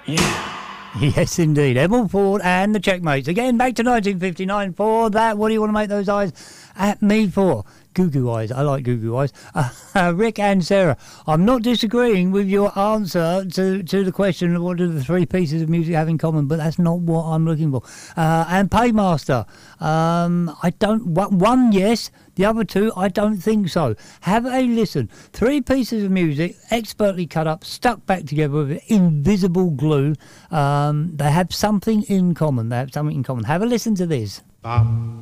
Yes, indeed. Emil Ford and the Checkmates. Again, back to 1959 for that. What do you want to make those eyes at me for? Goo Goo Eyes. I like Goo Goo Eyes. Rick and Sarah, I'm not disagreeing with your answer to the question, what do the three pieces of music have in common? But that's not what I'm looking for. And Paymaster, I don't... One, yes. The other two, I don't think so. Have a listen. Three pieces of music, expertly cut up, stuck back together with invisible glue. They have something in common. Have a listen to this.